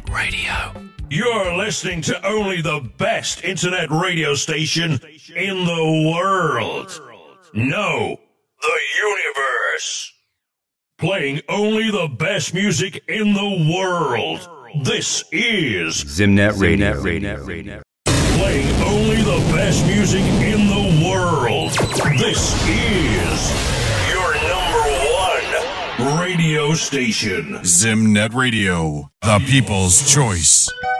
Radio. You're listening to only the best internet radio station in the world. No, the universe. Playing only the best music in the world. This is Zimnet Radio. Playing only the best music in the world. This is your number one radio station. Zimnet Radio, the people's choice.